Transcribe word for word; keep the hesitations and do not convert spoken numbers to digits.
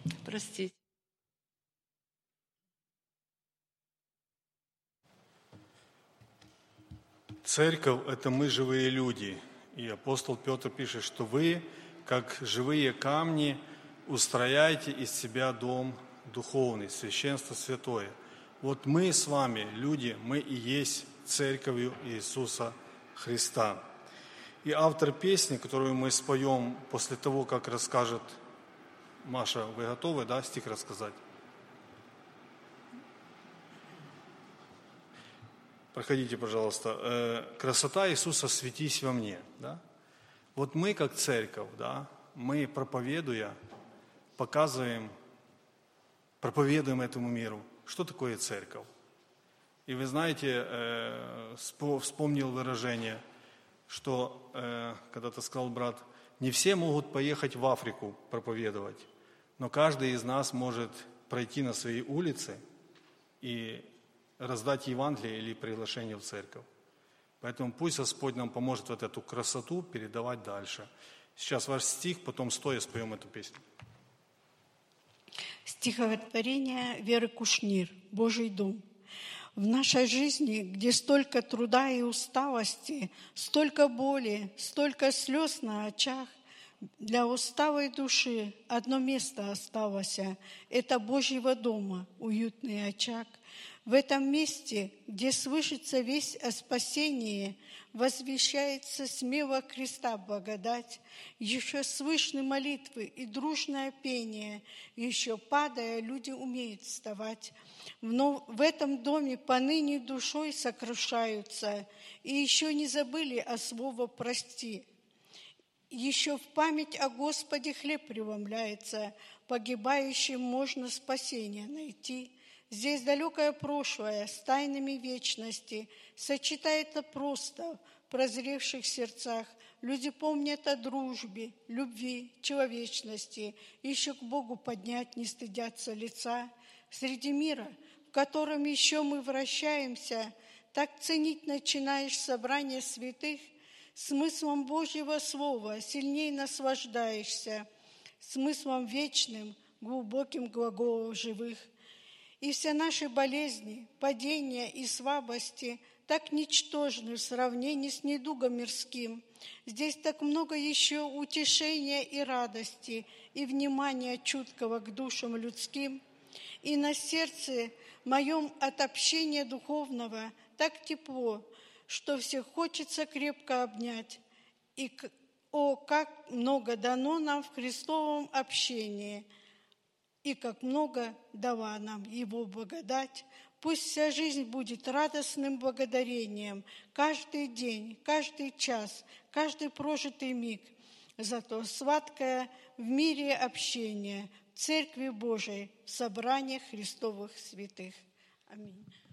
Простите. Церковь – это мы, живые люди. И апостол Петр пишет, что вы, как живые камни, устрояете из себя дом духовный, священство святое. Вот мы с вами, люди, мы и есть церковью Иисуса Христа. И автор песни, которую мы споем после того, как расскажет Маша, вы готовы, да, стих рассказать? Проходите, пожалуйста. «Красота Иисуса, светись во мне». Да? Вот мы, как церковь, да, мы, проповедуя, показываем, проповедуем этому миру, что такое церковь. И вы знаете, вспомнил выражение, что когда-то сказал брат, не все могут поехать в Африку проповедовать, но каждый из нас может пройти на свои улицы и раздать Евангелие или приглашение в церковь. Поэтому пусть Господь нам поможет вот эту красоту передавать дальше. Сейчас ваш стих, потом стоя споем эту песню. Стихотворение Веры Кушнир «Божий дом». В нашей жизни, где столько труда и усталости, столько боли, столько слез на очах, для усталой души одно место осталось – это Божьего дома, уютный очаг. В этом месте, где слышится весть о спасении, возвещается смело креста благодать, еще слышны молитвы и дружное пение, еще падая, люди умеют вставать. Но в этом доме поныне душой сокрушаются и еще не забыли о слове «прости». Еще в память о Господе хлеб преломляется, погибающим можно спасение найти. Здесь далекое прошлое с тайнами вечности сочетается просто в прозревших сердцах. Люди помнят о дружбе, любви, человечности, еще к Богу поднять не стыдятся лица. Среди мира, в котором еще мы вращаемся, так ценить начинаешь собрание святых, смыслом Божьего Слова сильней наслаждаешься, смыслом вечным, глубоким глаголов живых. И все наши болезни, падения и слабости так ничтожны в сравнении с недугом мирским. Здесь так много еще утешения и радости, и внимания чуткого к душам людским. И на сердце моем от общения духовного так тепло, что всех хочется крепко обнять. И, о, как много дано нам в Христовом общении, и как много дала нам Его благодать. Пусть вся жизнь будет радостным благодарением, каждый день, каждый час, каждый прожитый миг. Зато сладкое в мире общение, в Церкви Божией, в собраниях Христовых святых. Аминь.